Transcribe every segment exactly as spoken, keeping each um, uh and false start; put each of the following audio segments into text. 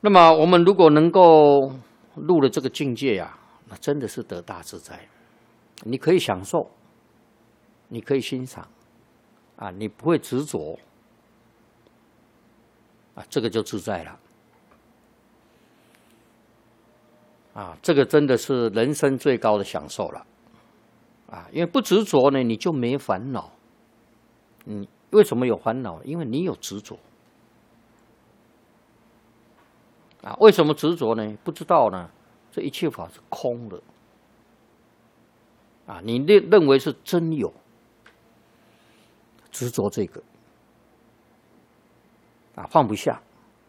那么我们如果能够入了这个境界呀、啊，那真的是得大自在。你可以享受，你可以欣赏，啊，你不会执着，啊，这个就自在了。啊，这个真的是人生最高的享受了。啊，因为不执着呢，你就没烦恼。嗯，为什么有烦恼？因为你有执着。啊，为什么执着呢？不知道呢。这一切法是空的。啊，你认认为是真有，执着这个，啊，放不下。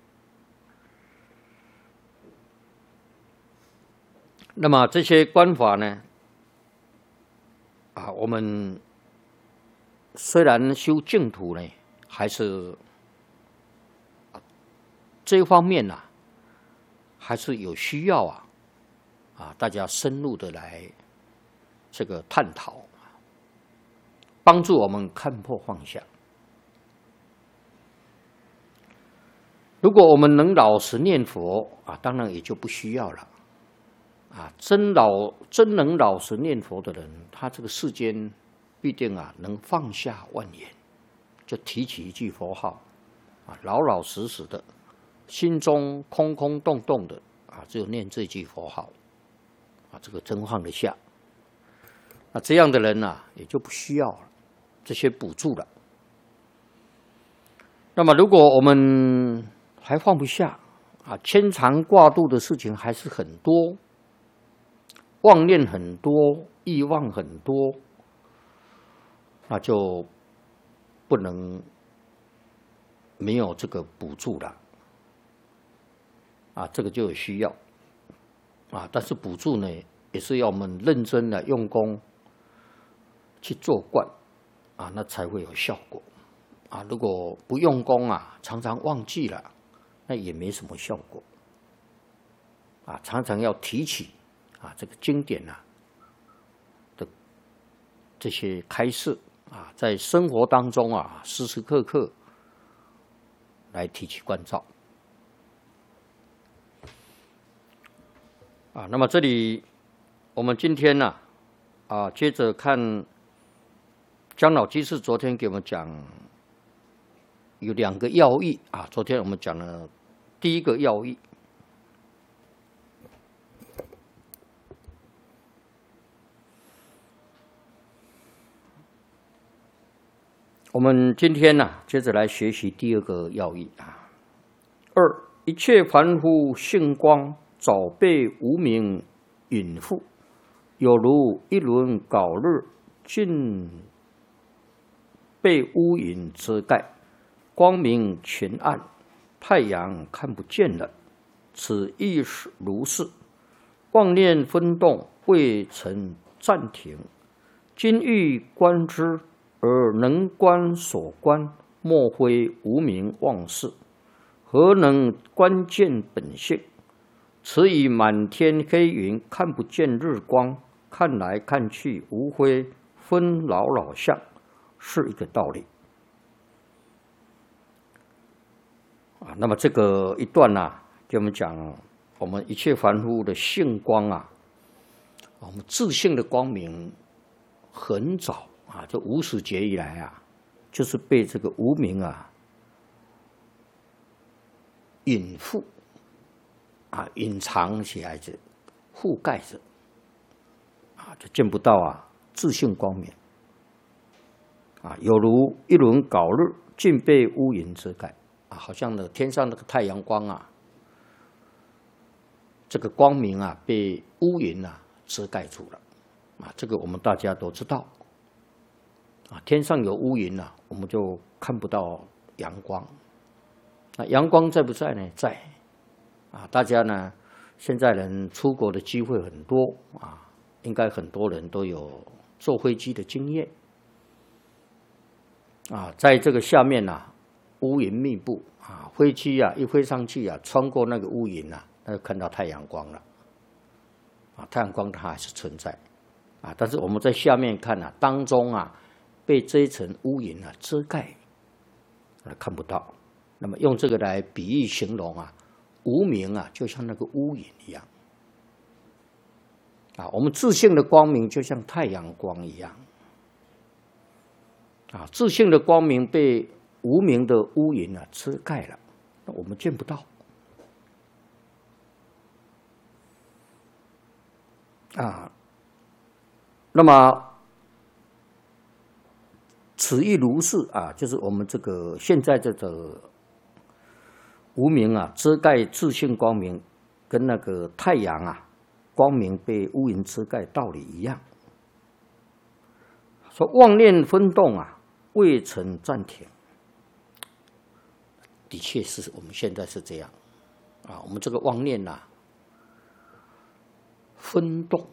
那么这些观法呢，啊，我们虽然修净土呢，还是这一方面呢、啊，还是有需要啊，啊，大家深入的来这个探讨，帮助我们看破放下。如果我们能老实念佛啊，当然也就不需要了。啊，真老真能老实念佛的人，他这个世间必定啊能放下万言，就提起一句佛号，啊，老老实实的，心中空空洞洞的啊，只有念这句佛号，啊，这个真放得下。那这样的人呢、啊，也就不需要这些补助了。那么，如果我们还放不下啊，牵肠挂肚的事情还是很多。妄念很多，欲望很多，那就不能没有这个补助了。啊，这个就有需要。啊，但是补助呢，也是要我们认真的用功去做惯，啊，那才会有效果。啊，如果不用功啊，常常忘记了，那也没什么效果。啊，常常要提起。啊，这个经典啊的这些开示啊，在生活当中啊，时时刻刻来提起关照。啊，那么这里我们今天呢、啊，啊，接着看姜老居士昨天给我们讲有两个要义啊，昨天我们讲了第一个要义。我们今天呢、啊，接着来学习第二个要义啊。二，一切凡夫性光早被无明隐覆，有如一轮皋日，尽被乌云遮盖，光明全暗，太阳看不见了。此亦是如是，妄念分动，未曾暂停。今欲观之。而能观所观，莫非无明妄事，何能观见本性？此以满天黑云看不见日光，看来看去无非分老老相，是一个道理。啊，那么这个一段呢、啊，给我们讲，我们一切凡夫的性光啊，我们自性的光明很早。啊，这无始劫以来啊，就是被这个无明啊隐覆啊，隐藏起来着，覆盖着啊，就见不到啊自性光明啊，有如一轮皋日，尽被乌云遮盖啊，好像那个天上那个太阳光啊，这个光明啊被乌云啊遮盖住了啊，这个我们大家都知道。啊，天上有乌云啊，我们就看不到阳光。那阳光在不在呢？在。啊，大家呢，现在人出国的机会很多啊，应该很多人都有坐飞机的经验。啊，在这个下面啊，乌云密布啊，飞机啊一飞上去啊，穿过那个乌云啊，那就看到太阳光了。啊，太阳光它还是存在。啊，但是我们在下面看啊，当中啊。被这一层乌云啊遮盖，看不到。那么用这个来比喻形容啊， 无明啊，就像那个乌云一样啊，我们自性的光明就像太阳光一样啊，自性的光明被无明的乌云啊遮盖了，那我们见不到啊。那么此亦如是啊，就是我们这个现在这个无明啊，遮盖自性光明，跟那个太阳啊光明被乌云遮盖道理一样。说妄念分动啊，未曾暂停，的确是我们现在是这样啊，我们这个妄念呐、啊，分动。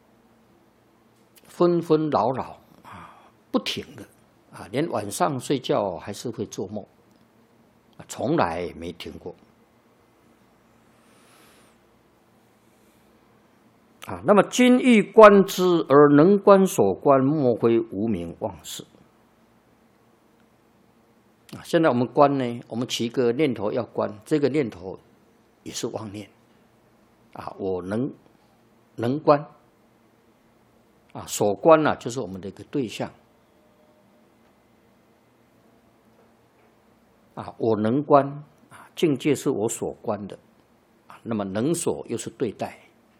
纷纷扰扰啊，不停的啊，连晚上睡觉还是会做梦，啊，从来没停过啊。那么今欲观之，而能观所观，莫非无明妄事啊。现在我们观呢，我们起一个念头要观，这个念头也是妄念啊。我能能观。啊，所观啊，就是我们的一个对象啊。我能观啊，境界是我所观的啊。那么能所又是对待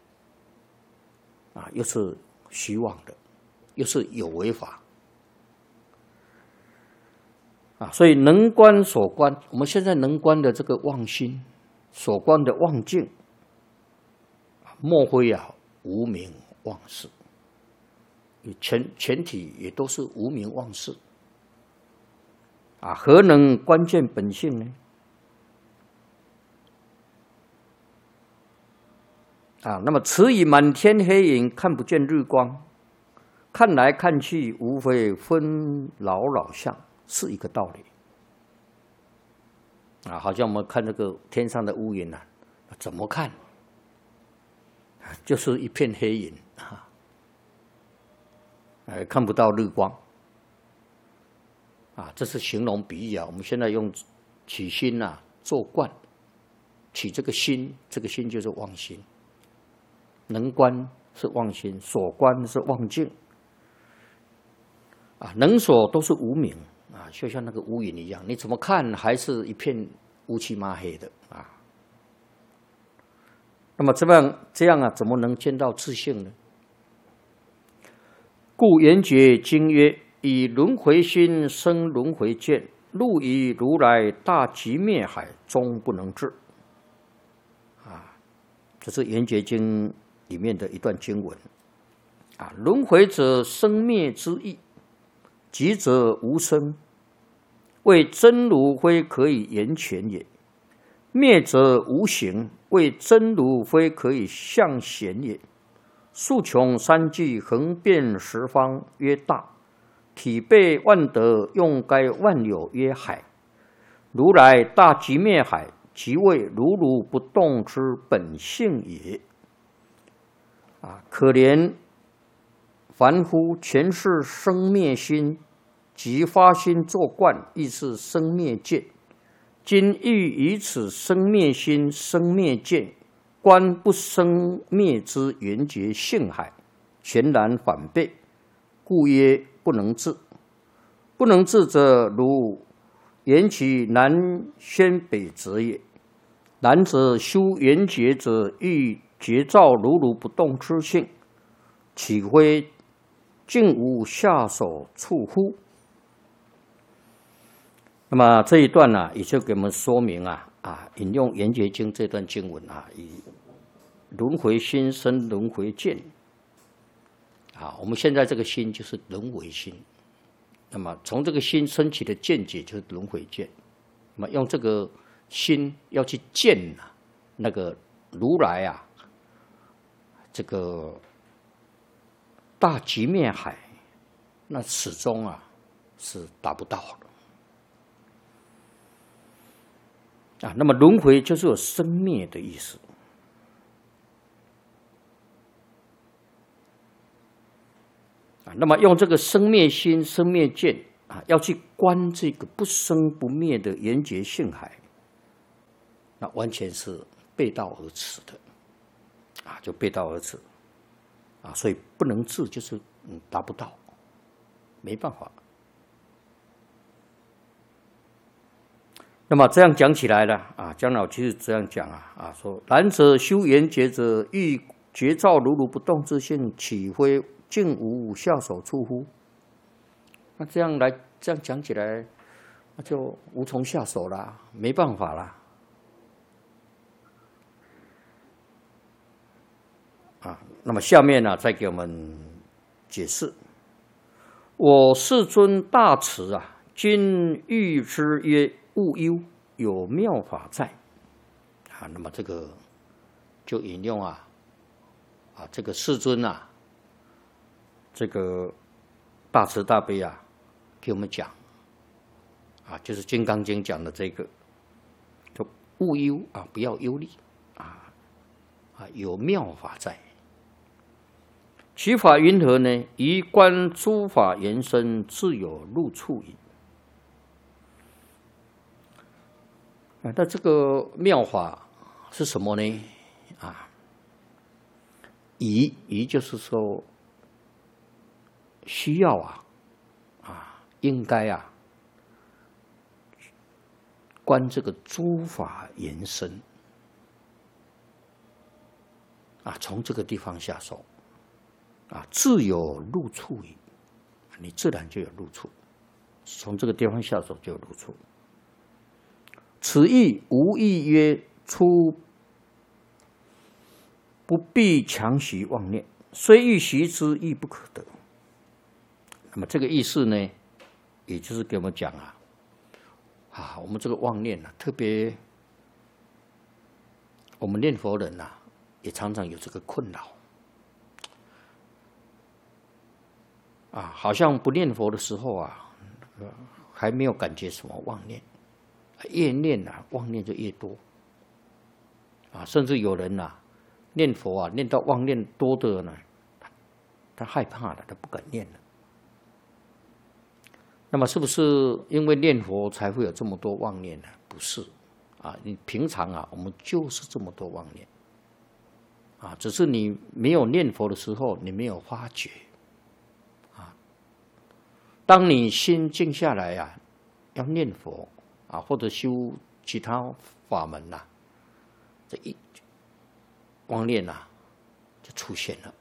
啊，又是虚妄的，又是有为法啊。所以能观所观，我们现在能观的这个妄心，所观的妄境，莫非啊无明妄事。全全体也都是无明妄事啊，何能观见本性呢？啊，那么此以满天黑影看不见日光，看来看去无非纷扰扰相，是一个道理啊。好像我们看那个天上的乌云啊，怎么看就是一片黑云啊。呃，看不到日光，啊，这是形容比喻啊。我们现在用起心呐、啊、做观，起这个心，这个心就是妄心。能观是妄心，所观是妄境，啊，能所都是无明啊，就像那个乌云一样，你怎么看还是一片乌漆嘛黑的啊。那么这样这样啊，怎么能见到自性呢？故圆觉经曰：以轮回心生轮回见，入以如来大寂灭海，终不能至。啊，这是圆觉经里面的一段经文。啊，轮回者生灭之意，寂者无生，为真如非可以言全也；灭者无形，为真如非可以象显也。数穷三际，横遍十方，曰大；体备万德，用该万有，曰海。如来大寂灭海，即为如如不动之本性也。啊，可怜凡夫全是生灭心，即发心作观，亦是生灭见。今欲以此生灭心、生灭见，观不生灭之圆觉性海，全然反背，故曰不能至。不能至者，如缘起南宣北泽也。然则修圆觉者，欲觉照如如不动之性，岂非竟无下手处乎？那么这一段呢、啊，也就给我们说明啊啊，引用《圆觉经》这段经文啊，以轮回心生轮回见啊，我们现在这个心就是轮回心，那么从这个心升起的见解就是轮回见，那么用这个心要去见啊，那个如来啊，这个大寂灭海，那始终啊是达不到的。啊，那么轮回就是有生灭的意思。啊，那么用这个生灭心、生灭见啊，要去观这个不生不灭的圆觉性海，那完全是背道而驰的，啊，就背道而驰，啊，所以不能治就是嗯达不到，没办法。那么这样讲起来了啊，姜老其实这样讲啊啊，说然则修缘觉者，欲觉照如如不动之性，岂非竟无下手处乎？那这样来这样讲起来，那就无从下手啦，没办法啦。啊，那么下面呢，再给我们解释：我世尊大慈啊，今欲之曰。勿忧，有妙法在啊。那么这个就引用啊啊，这个世尊啊，这个大慈大悲啊，给我们讲啊，就是《金刚经》讲的这个，就勿忧啊，不要忧虑啊啊，有妙法在。其法云何呢？宜观诸法原身，自有入处矣。啊，那这个妙法是什么呢？啊，宜宜就是说需要啊，啊，应该啊，观这个诸法原身啊，从这个地方下手啊，自有入处矣。你自然就有入处，从这个地方下手就有入处。此意无意曰出不必强习妄念，虽欲习之，亦不可得。那么这个意思呢，也就是给我们讲啊，啊，我们这个妄念啊，特别我们念佛人啊，也常常有这个困扰啊，好像不念佛的时候啊，还没有感觉什么妄念。越念啊，妄念就越多啊，甚至有人啊，念佛啊，念到妄念多的呢，他害怕了，他不敢念了。那么是不是因为念佛才会有这么多妄念呢？不是啊，你平常啊，我们就是这么多妄念啊，只是你没有念佛的时候，你没有发觉啊。当你心静下来啊，要念佛。啊，或者修其他法门呐、啊，这一妄念呐、啊、就出现了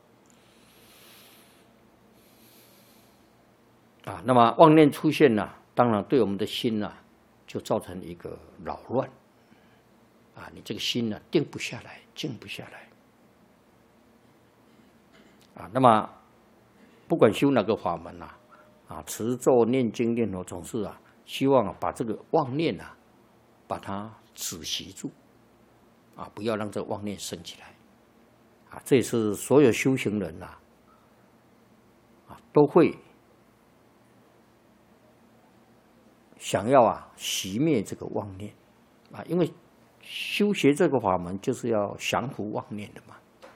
啊。那么妄念出现呢、啊，当然对我们的心呐、啊、就造成一个扰乱啊。你这个心呢、啊、定不下来，静不下来啊。那么不管修哪个法门呐、啊，啊，持咒、念经、念佛，总是啊。希望啊，把这个妄念啊，把它止息住，啊，不要让这个妄念升起来，啊，这也是所有修行人呐、啊，啊，都会想要啊熄灭这个妄念，啊，因为修学这个法门就是要降伏妄念的嘛。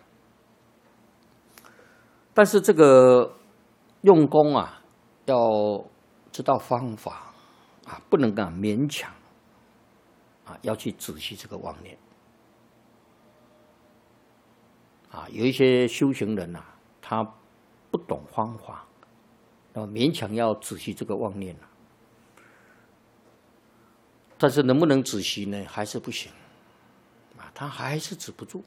但是这个用功啊，要知道方法。啊，不能啊勉强啊，要去止息这个妄念啊。有一些修行人呐、啊，他不懂方法，那么勉强要止息这个妄念啊，但是能不能止息呢？还是不行啊，他还是止不住。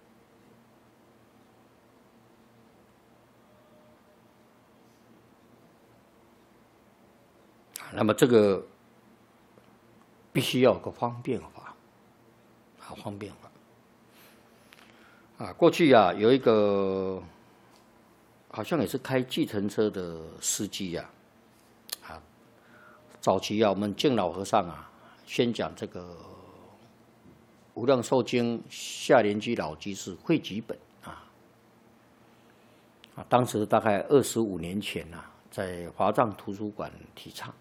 那么这个。必须要有个方便法，啊，方便法，啊，过去啊有一个好像也是开计程车的司机呀、啊，啊，早期啊我们敬老和尚啊宣讲这个《无量寿经》下联居老居士汇集本啊，啊，当时大概二十五年前呐、啊，在华藏图书馆提倡。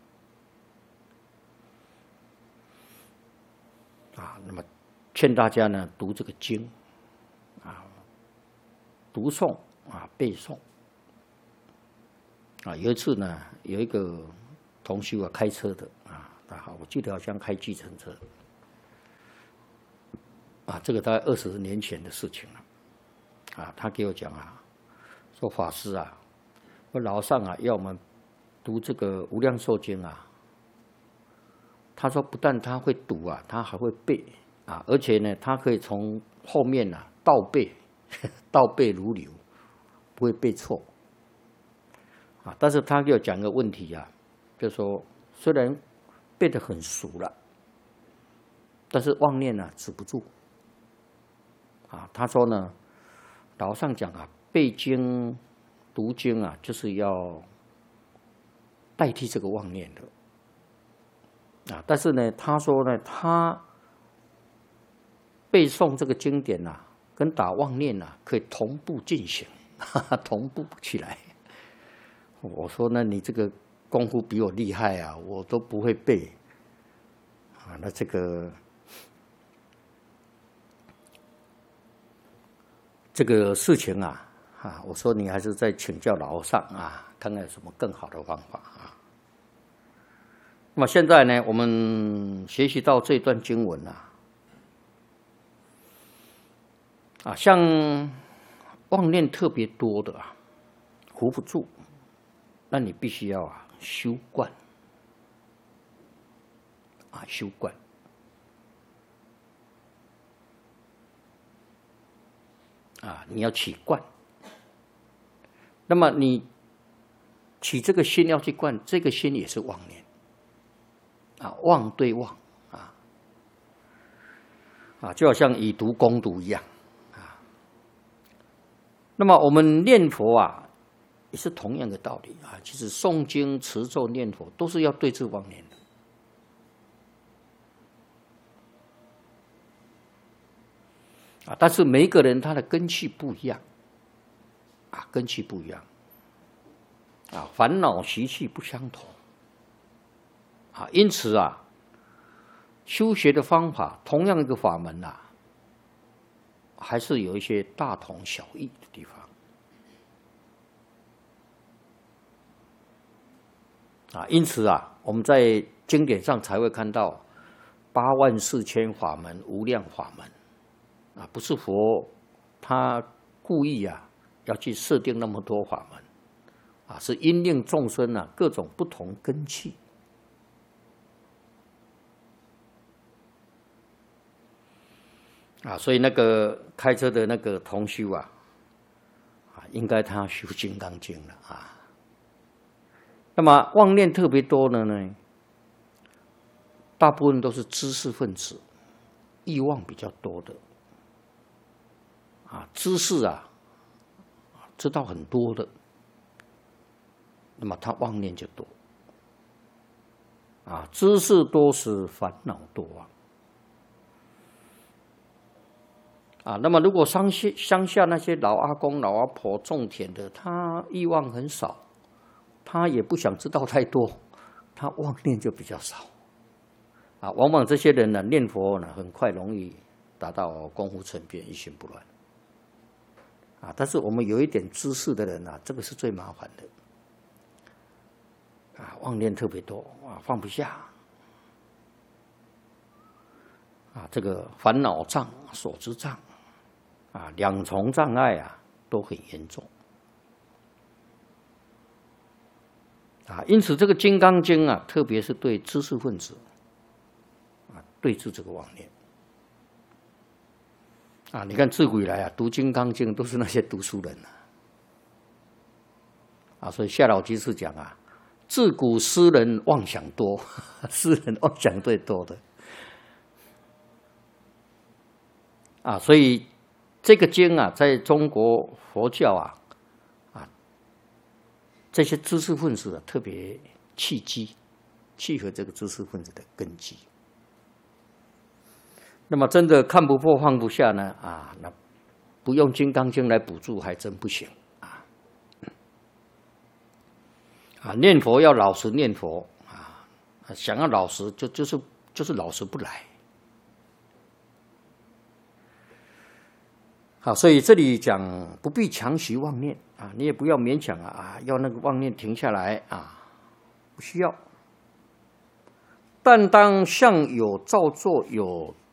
啊，那么劝大家呢读这个经，啊，读诵啊，背诵。啊，有一次呢，有一个同修啊，开车的啊，他好，我记得好像开计程车， 这个大概二十年前的事情了。啊，他给我讲啊，说法师啊，我老上啊要我们读这个《无量寿经》啊。他说不但他会读啊，他还会背啊，而且呢，他可以从后面啊倒背，倒背如流，不会背错。啊，但是他给我讲个问题啊，就说虽然背得很熟了，但是妄念啊止不住。啊，他说呢，老上讲啊，背经、读经啊，就是要代替这个妄念的。啊，但是呢，他说呢，他背诵这个经典呐、啊，跟打妄念呐、啊，可以同步进行，哈哈，同步起来。我说，那你这个功夫比我厉害啊，我都不会背。啊，那这个这个事情啊，啊，我说你还是再请教老上啊，看看有什么更好的方法啊。那么现在呢，我们学习到这段经文啊，啊，像妄念特别多的啊，扶不住，那你必须要啊修观，啊修观，啊你要起观。那么你起这个心要去观，这个心也是妄念。啊，妄对妄啊，啊，就好像以毒攻毒一样啊。那么我们念佛啊，也是同样的道理啊。其实诵经、持咒、念佛都是要对治妄念的啊。但是每一个人他的根器不一样啊，根器不一样啊，烦恼习气不相同。啊，因此啊，修学的方法，同样一个法门啊，还是有一些大同小异的地方。啊，因此啊，我们在经典上才会看到八万四千法门、无量法门。啊，不是佛他故意啊要去设定那么多法门，啊，是因应众生啊各种不同根器。啊，所以那个开车的那个同修啊，啊，应该他修《金刚经》了啊。那么妄念特别多的呢，大部分都是知识分子，欲望比较多的。啊，知识啊，知道很多的，那么他妄念就多。啊，知识多时烦恼多啊。啊，那么如果乡下乡下那些老阿公、老阿婆种田的，他欲望很少，他也不想知道太多，他妄念就比较少。啊，往往这些人呢，念佛呢，很快容易达到功夫成片，一心不乱。啊，但是我们有一点知识的人啊，这个是最麻烦的。啊，妄念特别多啊，放不下。啊，这个烦恼障、所知障。啊，两重障碍啊都很严重啊，因此这个《金刚经》啊，特别是对知识分子啊，对治这个妄念啊。你看自古以来啊，读《金刚经》都是那些读书人啊，啊，所以夏老居士讲啊，自古诗人妄想多，诗人妄想最多的啊，所以。这个经啊，在中国佛教啊，啊，这些知识分子啊，特别契机，契合这个知识分子的根基。那么，真的看不破放不下呢，啊，那不用《金刚经》来补助，还真不行啊。啊，念佛要老实念佛啊，想要老实就就是就是老实不来。好，所以这里讲不必强习妄念啊，你也不要勉强啊啊，要那个妄念停下来啊，不需要。但当相有造作、有